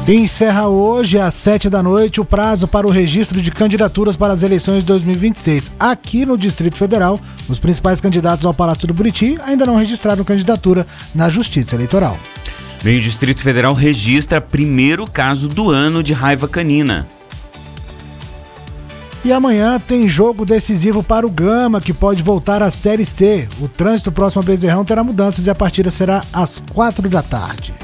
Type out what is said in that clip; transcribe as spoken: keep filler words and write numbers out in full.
E encerra hoje, às sete da noite, o prazo para o registro de candidaturas para as eleições de dois mil e vinte e seis. Aqui no Distrito Federal, os principais candidatos ao Palácio do Buriti ainda não registraram candidatura na Justiça Eleitoral. Bem, o Distrito Federal registra primeiro caso do ano de raiva canina. E amanhã tem jogo decisivo para o Gama, que pode voltar à Série C. O trânsito próximo a Bezerrão terá mudanças e a partida será às quatro da tarde.